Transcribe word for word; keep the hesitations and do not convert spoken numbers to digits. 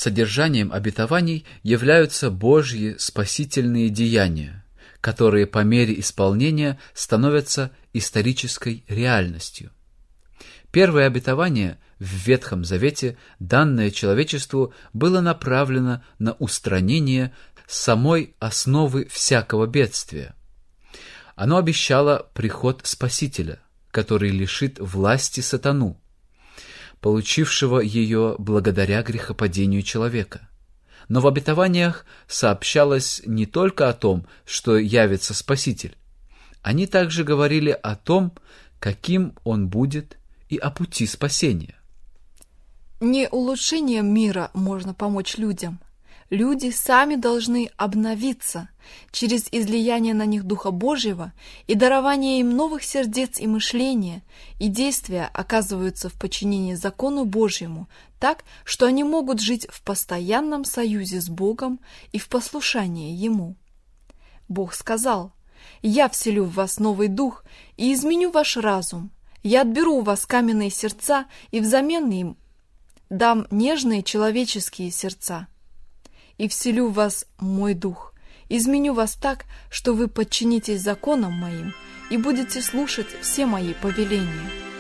Содержанием обетований являются Божьи спасительные деяния, которые по мере исполнения становятся исторической реальностью. Первое обетование в Ветхом Завете, данное человечеству, было направлено на устранение самой основы всякого бедствия. Оно обещало приход Спасителя, который лишит власти сатану, получившего ее благодаря грехопадению человека. Но в обетованиях сообщалось не только о том, что явится Спаситель. Они также говорили о том, каким он будет, и о пути спасения. Не улучшением мира можно помочь людям. Люди сами должны обновиться через излияние на них Духа Божьего и дарование им новых сердец и мышления, и действия оказываются в подчинении закону Божьему так, что они могут жить в постоянном союзе с Богом и в послушании Ему. Бог сказал: «Я вселю в вас новый дух и изменю ваш разум. Я отберу у вас каменные сердца и взамен им дам нежные человеческие сердца. И вселю в вас мой дух, изменю вас так, что вы подчинитесь законам моим и будете слушать все мои повеления».